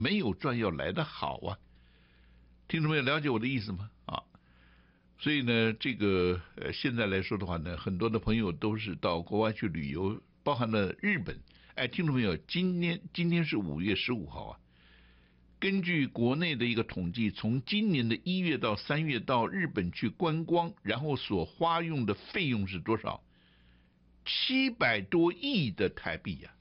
没有赚要来得好啊。听众朋友了解我的意思吗？所以呢，这个现在来说的话呢，很多的朋友都是到国外去旅游，包含了日本。听众朋友，今天是5月15号啊。根据国内的一个统计，从今年的1月到3月到日本去观光，然后所花用的费用是多少？700多亿的台币呀。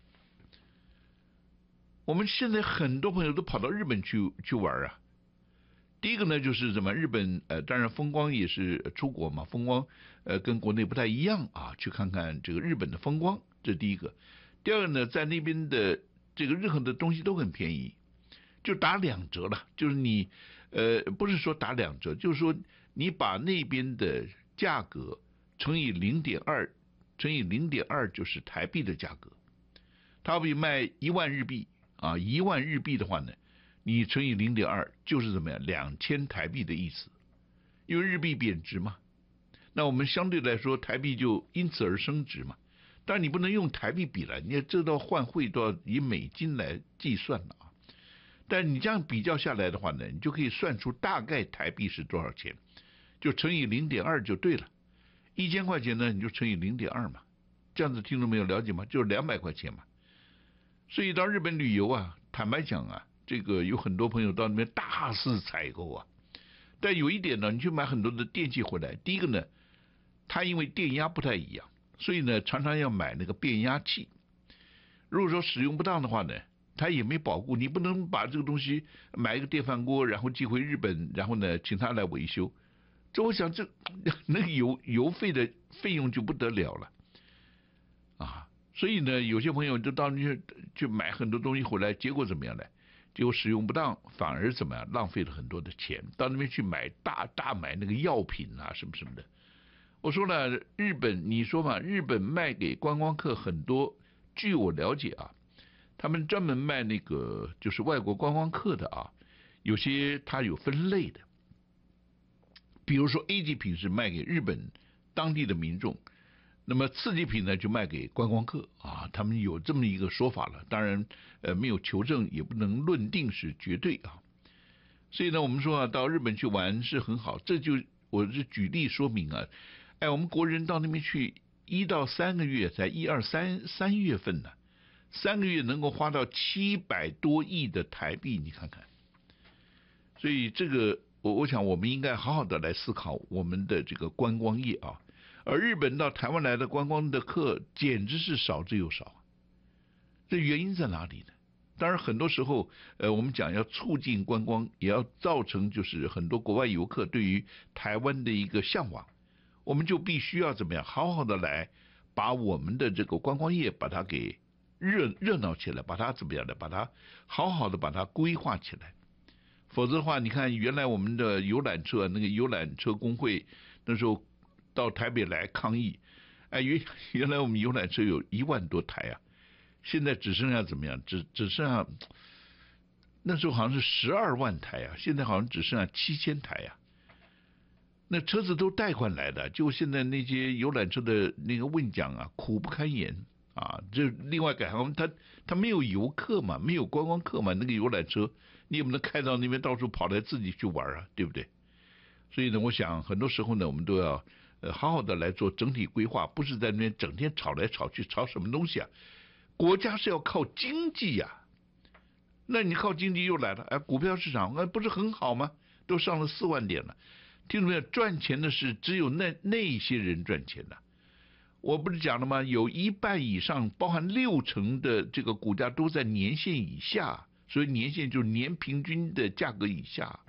我们现在很多朋友都跑到日本去玩啊。第一个呢，就是什么？日本当然风光也是出国嘛，风光跟国内不太一样啊，去看看这个日本的风光，这第一个。第二个呢，在那边的这个任何的东西都很便宜，就打2折了。就是你不是说打2折，就是说你把那边的价格乘以0.2，乘以0.2就是台币的价格。它比卖1万日币啊，1万日币的话呢，你乘以0.2就是怎么样？2000台币的意思，因为日币贬值嘛，那我们相对来说台币就因此而升值嘛。但你不能用台币比了，你这道换汇都要以美金来计算了啊。但你这样比较下来的话呢，你就可以算出大概台币是多少钱，就乘以0.2就对了。1000块钱呢，你就乘以0.2嘛，这样子听众没有了解吗？就是200块钱嘛。所以到日本旅游啊，坦白讲啊，这个有很多朋友到那边大肆采购啊。但有一点呢，你去买很多的电器回来，第一个呢，它因为电压不太一样，所以呢常常要买那个变压器。如果说使用不当的话呢，它也没保护，你不能把这个东西买一个电饭锅，然后寄回日本，然后呢请他来维修。这我想那个油费的费用就不得了了啊。所以呢，有些朋友就到那去买很多东西回来，结果怎么样呢？结果使用不当，反而怎么样？浪费了很多的钱，到那边去买大买那个药品啊，什么什么的。我说了，日本你说嘛，日本卖给观光客很多，据我了解啊，他们专门卖那个就是外国观光客的啊，有些它有分类的，比如说 A 级品是卖给日本当地的民众。那么次级品呢，就卖给观光客啊，他们有这么一个说法了。当然，没有求证，也不能论定是绝对啊。所以呢，我们说啊，到日本去玩是很好，这就我是举例说明啊。我们国人到那边去1到3个月，才1、2、3月份呢，3个月能够花到700多亿的台币，你看看。所以这个我想我们应该好好的来思考我们的这个观光业啊。而日本到台湾来的观光的客简直是少之又少，这原因在哪里呢？当然很多时候我们讲要促进观光，也要造成就是很多国外游客对于台湾的一个向往，我们就必须要怎么样好好的来把我们的这个观光业把它给热闹起来，把它怎么样的把它好好的把它规划起来。否则的话，你看原来我们的游览车那个游览车工会那时候到台北来抗议，原来我们游览车有1万多台啊，现在只剩下怎么样？只剩下那时候好像是12万台啊，现在好像只剩下7000台啊。那车子都贷款来的，就现在那些游览车的那个问讲啊，苦不堪言啊。这另外改行，他没有游客嘛，没有观光客嘛，那个游览车你也不能开到那边到处跑来自己去玩啊，对不对？所以呢，我想很多时候呢，我们都要好好的来做整体规划，不是在那边整天吵来吵去，吵什么东西啊？国家是要靠经济呀，那你靠经济又来了，股票市场不是很好吗？都上了4万点了，听懂没有？赚钱的是只有那些人赚钱的。我不是讲了吗？有1半以上，包含60%的这个股价都在年线以下，所以年线就是年平均的价格以下。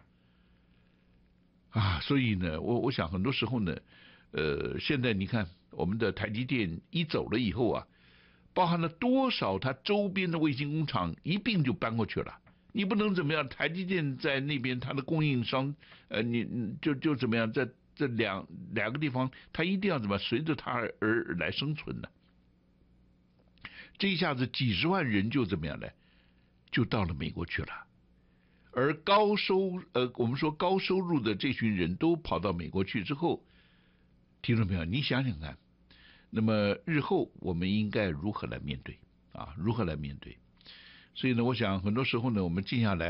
所以呢，我想很多时候呢，现在你看我们的台积电一走了以后啊，包含了多少它周边的卫星工厂一并就搬过去了。你不能怎么样，台积电在那边它的供应商，你就怎么样，在这两个地方，它一定要怎么随着它而来生存呢？这一下子几十万人就怎么样呢？就到了美国去了。而我们说高收入的这群人都跑到美国去之后，听众朋友，你想想看，那么日后我们应该如何来面对啊？如何来面对？ 所以呢，我想很多时候呢，我们静下来。